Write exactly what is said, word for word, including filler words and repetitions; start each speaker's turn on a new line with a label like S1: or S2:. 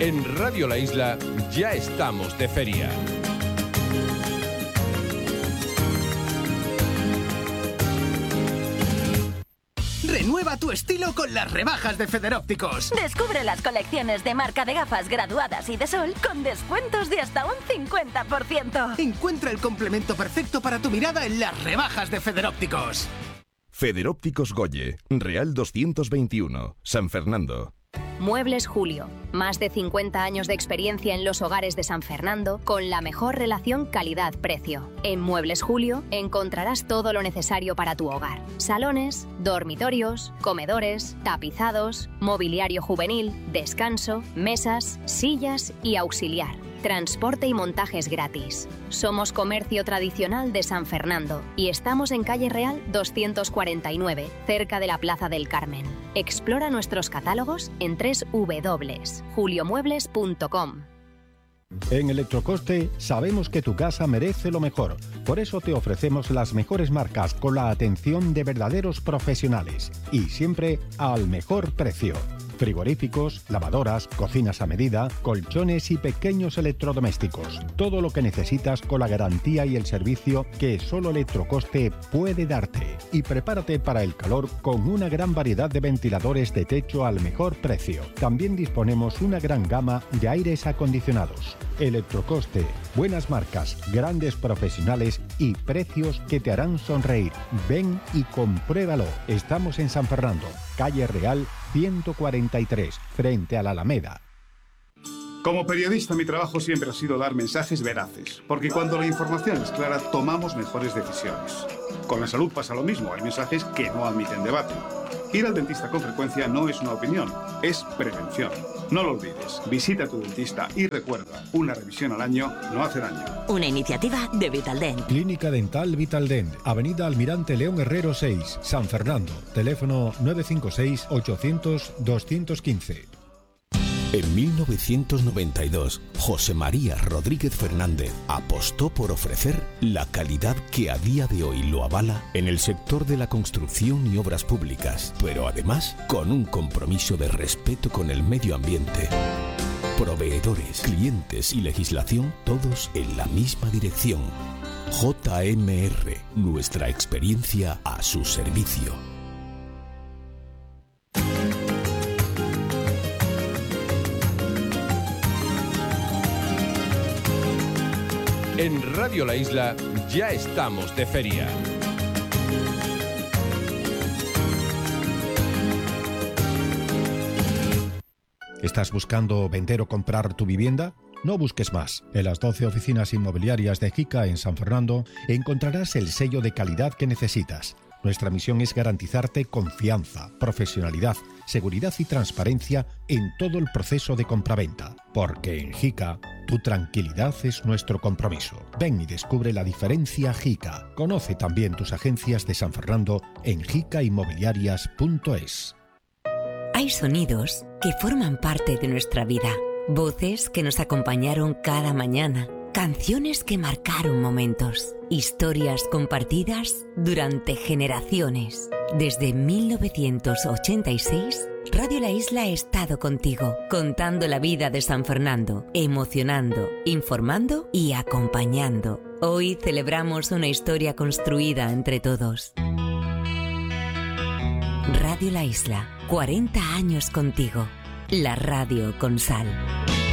S1: En Radio La Isla ya estamos de feria.
S2: Renueva tu estilo con las rebajas de Federópticos.
S3: Descubre las colecciones de marca de gafas graduadas y de sol con descuentos de hasta un cincuenta por ciento.
S2: Encuentra el complemento perfecto para tu mirada en las rebajas de Federópticos.
S4: Federópticos Goye, Real doscientos veintiuno, San Fernando.
S5: Muebles Julio. Más de cincuenta años de experiencia en los hogares de San Fernando con la mejor relación calidad-precio. En Muebles Julio encontrarás todo lo necesario para tu hogar. Salones, dormitorios, comedores, tapizados, mobiliario juvenil, descanso, mesas, sillas y auxiliar. Transporte y montajes gratis. Somos comercio tradicional de San Fernando y estamos en Calle Real doscientos cuarenta y nueve, cerca de la Plaza del Carmen. Explora nuestros catálogos en doble u doble u doble u punto julio muebles punto com.
S6: En Electrocoste sabemos que tu casa merece lo mejor. Por eso te ofrecemos las mejores marcas con la atención de verdaderos profesionales y siempre al mejor precio. Frigoríficos, lavadoras, cocinas a medida, colchones y pequeños electrodomésticos. Todo lo que necesitas con la garantía y el servicio que solo Electrocoste puede darte. Y prepárate para el calor con una gran variedad de ventiladores de techo al mejor precio. También disponemos una gran gama de aires acondicionados. Electrocoste, buenas marcas, grandes profesionales y precios que te harán sonreír. Ven y compruébalo. Estamos en San Fernando, Calle Real ciento cuarenta y tres, frente a la Alameda.
S7: Como periodista, mi trabajo siempre ha sido dar mensajes veraces, porque cuando la información es clara, tomamos mejores decisiones. Con la salud pasa lo mismo, hay mensajes que no admiten debate. Ir al dentista con frecuencia no es una opinión, es prevención. No lo olvides, visita a tu dentista y recuerda, una revisión al año no hace daño.
S8: Una iniciativa de Vitaldent.
S6: Clínica Dental Vitaldent, Avenida Almirante León Herrero seis, San Fernando. Teléfono nueve cinco seis, ochocientos, doscientos quince.
S9: En mil novecientos noventa y dos, José María Rodríguez Fernández apostó por ofrecer la calidad que a día de hoy lo avala en el sector de la construcción y obras públicas, pero además con un compromiso de respeto con el medio ambiente. Proveedores, clientes y legislación, todos en la misma dirección. J M R, nuestra experiencia a su servicio.
S1: En Radio La Isla ya estamos de feria.
S6: ¿Estás buscando vender o comprar tu vivienda? No busques más. En las doce oficinas inmobiliarias de Jica en San Fernando encontrarás el sello de calidad que necesitas. Nuestra misión es garantizarte confianza, profesionalidad, seguridad y transparencia en todo el proceso de compraventa. Porque en Jica, tu tranquilidad es nuestro compromiso. Ven y descubre la diferencia Jica. Conoce también tus agencias de San Fernando en jica inmobiliarias punto es.
S8: Hay sonidos que forman parte de nuestra vida. Voces que nos acompañaron cada mañana. Canciones que marcaron momentos. Historias compartidas durante generaciones. Desde mil novecientos ochenta y seis, Radio La Isla ha estado contigo, contando la vida de San Fernando, emocionando, informando y acompañando. Hoy celebramos una historia construida entre todos. Radio La Isla, cuarenta años contigo. La radio con sal.